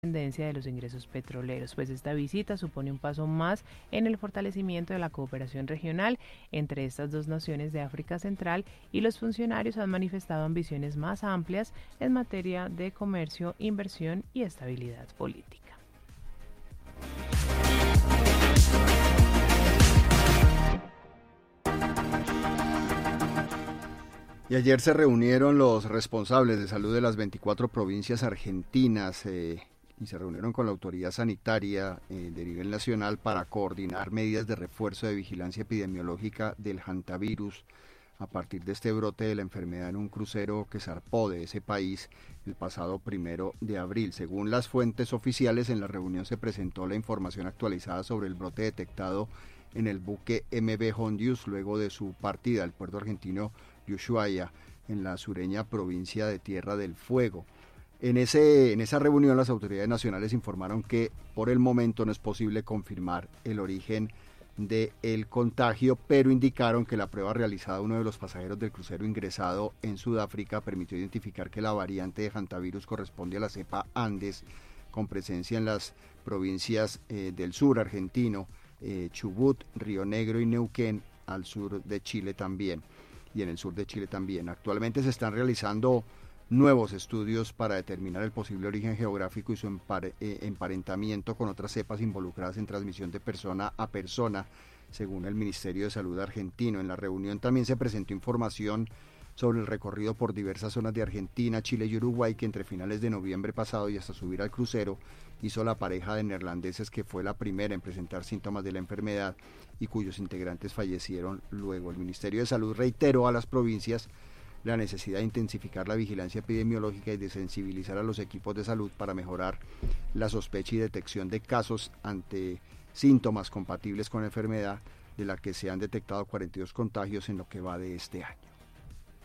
dependencia de los ingresos petroleros, pues esta visita supone un paso más en el fortalecimiento de la cooperación regional entre estas dos naciones de África Central, y los funcionarios han manifestado ambiciones más amplias en materia de comercio, inversión y estabilidad política. Y ayer se reunieron los responsables de salud de las 24 provincias argentinas y se reunieron con la autoridad sanitaria de nivel nacional para coordinar medidas de refuerzo de vigilancia epidemiológica del hantavirus a partir de este brote de la enfermedad en un crucero que zarpó de ese país el pasado 1 de abril. Según las fuentes oficiales, en la reunión se presentó la información actualizada sobre el brote detectado en el buque MV Hondius luego de su partida al puerto argentino Ushuaia, en la sureña provincia de Tierra del Fuego. En esa reunión las autoridades nacionales informaron que por el momento no es posible confirmar el origen del contagio, pero indicaron que la prueba realizada a uno de los pasajeros del crucero ingresado en Sudáfrica permitió identificar que la variante de hantavirus corresponde a la cepa Andes, con presencia en las provincias del sur argentino, Chubut, Río Negro y Neuquén, al sur de Chile también, y en el sur de Chile también. Actualmente se están realizando nuevos estudios para determinar el posible origen geográfico y su emparentamiento con otras cepas involucradas en transmisión de persona a persona, según el Ministerio de Salud argentino. En la reunión también se presentó información sobre el recorrido por diversas zonas de Argentina, Chile y Uruguay que entre finales de noviembre pasado y hasta subir al crucero hizo la pareja de neerlandeses, que fue la primera en presentar síntomas de la enfermedad y cuyos integrantes fallecieron luego. El Ministerio de Salud reiteró a las provincias la necesidad de intensificar la vigilancia epidemiológica y de sensibilizar a los equipos de salud para mejorar la sospecha y detección de casos ante síntomas compatibles con la enfermedad, de la que se han detectado 42 contagios en lo que va de este año.